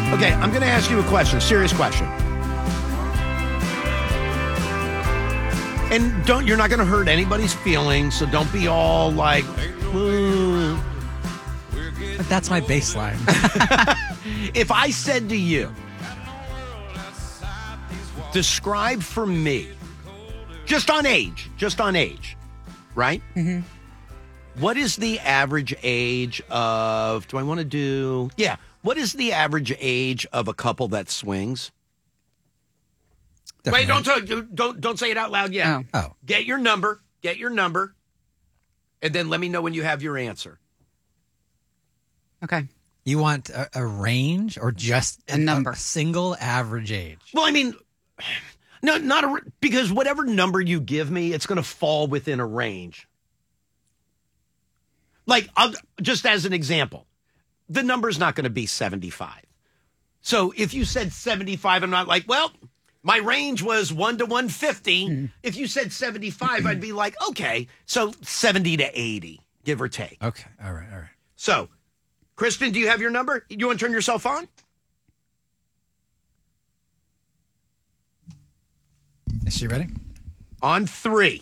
Okay, I'm going to ask you a question, serious question. And you're not going to hurt anybody's feelings, so don't be all like, But that's my baseline. If I said to you, describe for me, just on age, right? Mm-hmm. What is the average age of, what is the average age of a couple that swings? Definitely. Wait, don't say it out loud yet. Oh. Get your number, and then let me know when you have your answer. Okay. You want a range or just a number? A single average age? Well, I mean, no, because whatever number you give me, it's going to fall within a range. Like, just as an example, the number's not going to be 75. So if you said 75, I'm not like, well, my range was 1 to 150. If you said 75, I'd be like, okay, so 70 to 80, give or take. Okay. All right. So, Kristen, do you have your number? You want to turn yourself on? Is she ready? On 3.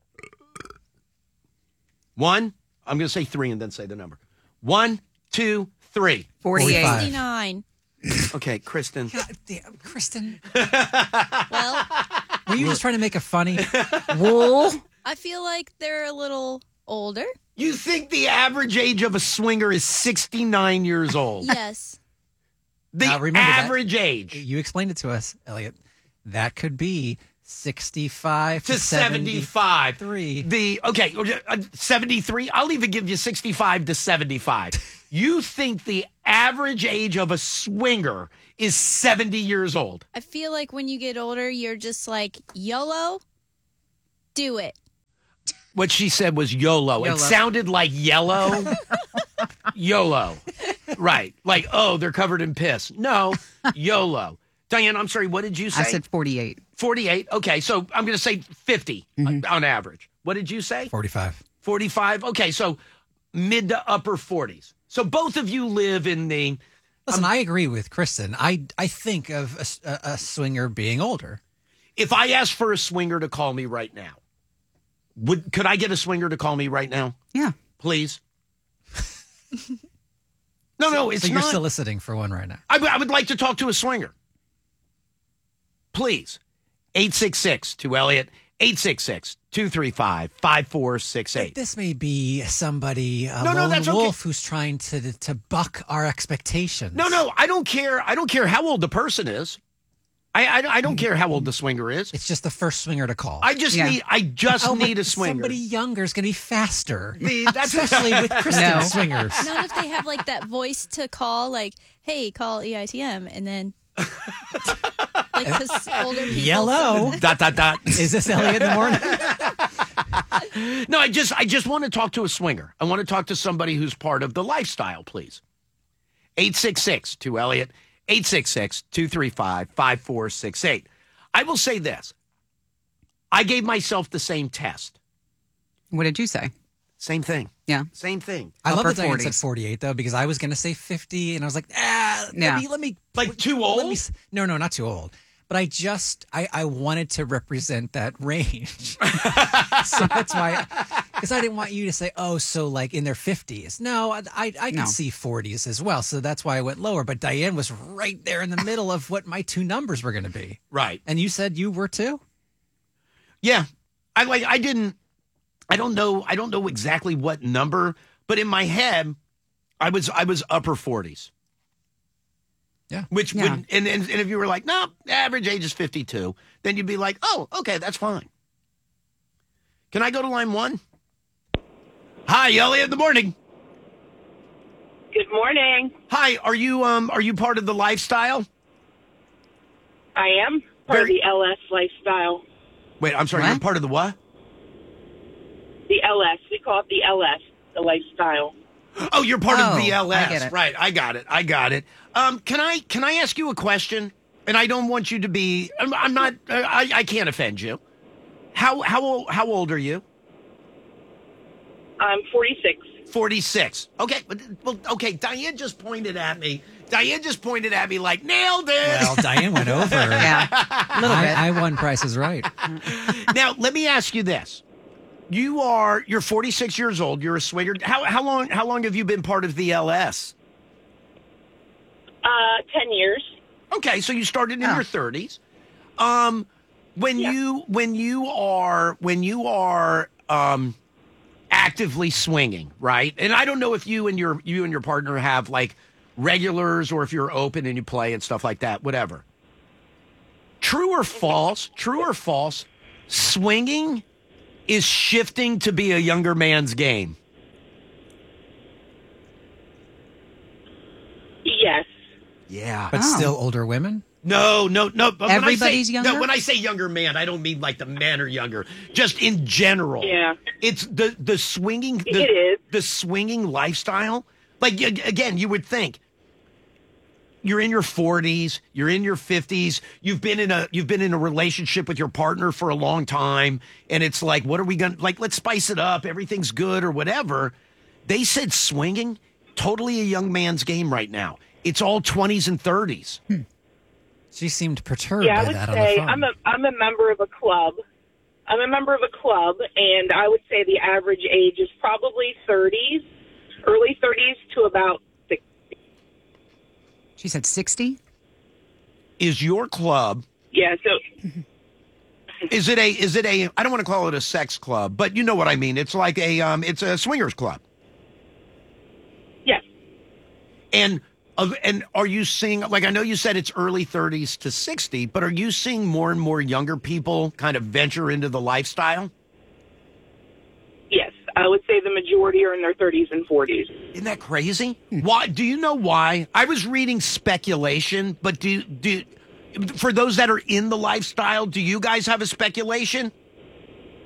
1. I'm going to say 3 and then say the number. 1, 2, 3. 48. 69. Okay, Kristen. God damn, Kristen. Well, Were you just trying to make a funny? I feel like they're a little older. You think the average age of a swinger is 69 years old? Yes. The Now, remember that. average age. You explained it to us, Elliot. That could be 65 To 75. 73. Okay, 73. I'll even give you 65 to 75. You think the average age of a swinger is 70 years old? I feel like when you get older, you're just like, YOLO, do it. What she said was YOLO. It sounded like yellow. YOLO. Right. Like, oh, they're covered in piss. No, YOLO. Diane, I'm sorry, what did you say? I said 48. 48. Okay, so I'm going to say 50 on average. What did you say? 45. 45. Okay, so mid to upper 40s. So both of you live in the... Listen, I agree with Kristen. I think of a swinger being older. If I asked for a swinger to call me right now, could I get a swinger to call me right now? Yeah. Please? No, it's So you're not. soliciting for one right now. I would like to talk to a swinger. Please. 866 to Elliot. 866-235-5468. This may be somebody, a No, lone that's okay. wolf who's trying to buck our expectations. No, I don't care. I don't care how old the person is. I don't care how old the swinger is. It's just the first swinger to call. I just need a swinger. Somebody younger is going to be faster. That's especially with Kristen swingers. Not if they have like that voice to call, like, hey, call EITM, and then like because older people. Yellow. Dot. Is this Elliot in the morning? No, I just want to talk to a swinger. I want to talk to somebody who's part of the lifestyle, please. 866 to Elliot. 866-235-5468. I will say this. I gave myself the same test. What did you say? Same thing. Yeah. Same thing. I love Upper that Diane 40s. said 48, though, because I was going to say 50, and I was like, let me. Like too old? No, not too old. But I wanted to represent that range. So that's why, because I didn't want you to say, oh, so like in their 50s. No, I can see 40s as well. So that's why I went lower. But Diane was right there in the middle of what my two numbers were going to be. Right. And you said you were too? Yeah. I don't know exactly what number, but in my head, I was upper 40s. Yeah. Which would, and if you were like, no, average age is 52, then you'd be like, oh, okay, that's fine. Can I go to line 1? Hi, Elliot in the morning. Good morning. Hi, are you part of the lifestyle? I am part of the LS lifestyle. Wait, I'm sorry, What? you're part of the what? The LS. We call it the LS, the lifestyle. Oh, you're part of the I LS. get it. Right, I got it. Can I ask you a question? And I don't want you to be, I'm not, I can't offend you. How old are you? I'm 46. 46. Okay. Well, okay. Diane just pointed at me. Like, nailed it. Well, Diane went over. Yeah, a little bit. I won Price is Right. Now, let me ask you this. You're 46 years old. You're a swinger. How long have you been part of the LS? 10 years. Okay, so you started in your 30s. When you are actively swinging, right? And I don't know if you and your partner have like regulars or if you're open and you play and stuff like that, whatever. True or false? Swinging is shifting to be a younger man's game. Yes. Yeah. But still older women? No. But Everybody's younger? No, when I say younger man, I don't mean like the men are younger. Just in general. Yeah. It's the swinging. It is. The swinging lifestyle. Like, again, you would think you're in your 40s, you're in your 50s, you've been in a relationship with your partner for a long time, and it's like, what are we gonna like? Let's spice it up. Everything's good or whatever. They said swinging, totally a young man's game right now. It's all 20s and 30s. She seemed perturbed Yeah, I by would that say on the phone. I'm a member of a club. And I would say the average age is probably 30s, early 30s to about 60. She said 60. Is your club? Yeah, so Is it a? I don't want to call it a sex club, but you know what I mean. It's like it's a swingers club. yes. And are you seeing, like, I know you said it's early 30s to 60, but are you seeing more and more younger people kind of venture into the lifestyle? Yes, I would say the majority are in their 30s and 40s. Isn't that crazy? Why? Do you know why? I was reading speculation, but do for those that are in the lifestyle, do you guys have a speculation?